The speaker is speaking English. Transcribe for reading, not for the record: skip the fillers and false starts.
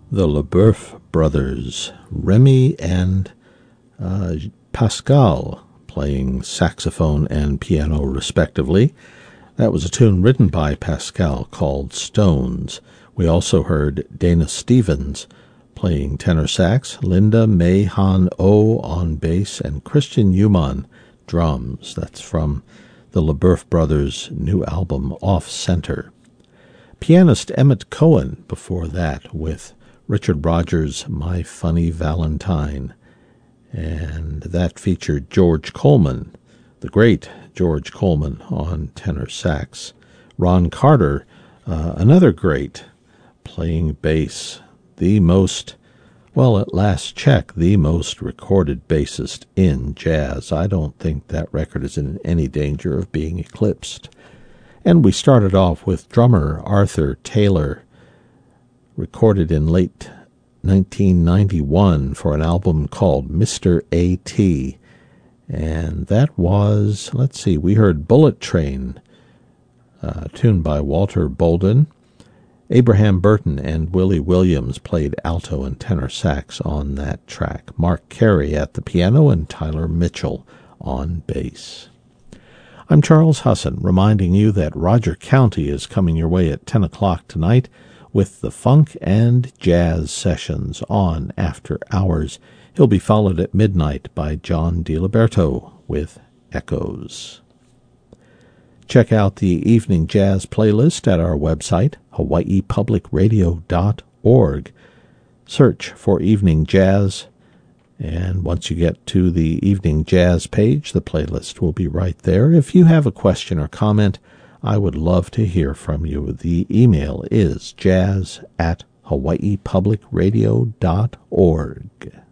The LeBoeuf brothers, Remy and Pascal, playing saxophone and piano respectively. That was a tune written by Pascal called Stones. We also heard Dana Stevens playing tenor sax, Linda May Han O on bass, and Christian Human drums. That's from the LeBoeuf brothers' new album, Off Center. Pianist Emmett Cohen before that with Richard Rodgers' My Funny Valentine. And that featured George Coleman, the great George Coleman, on tenor sax. Ron Carter, another great, playing bass. The most, well, at last check, the most recorded bassist in jazz. I don't think that record is in any danger of being eclipsed. And we started off with drummer Arthur Taylor, recorded in late 1991 for an album called Mr. A.T., and that was, let's see, we heard Bullet Train, tuned by Walter Bolden. Abraham Burton and Willie Williams played alto and tenor sax on that track. Mark Carey at the piano and Tyler Mitchell on bass. I'm Charles Husson, reminding you that Roger County is coming your way at 10 o'clock tonight with the Funk and Jazz Sessions on After Hours. He'll be followed at midnight by John DiLiberto with Echoes. Check out the Evening Jazz playlist at our website, hawaiipublicradio.org. Search for Evening Jazz, and once you get to the Evening Jazz page, the playlist will be right there. If you have a question or comment, I would love to hear from you. The email is jazz@hawaiipublicradio.org.